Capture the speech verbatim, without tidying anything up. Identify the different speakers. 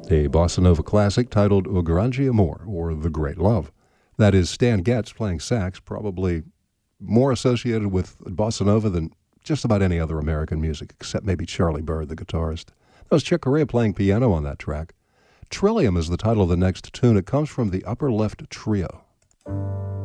Speaker 1: a bossa nova classic titled O Grande Amor, or The Great Love. That is Stan Getz playing sax, probably more associated with bossa nova than just about any other American music, except maybe Charlie Byrd, the guitarist. That was Chick Corea playing piano on that track. Trillium is the title of the next tune. It comes from the Upper Left Trio.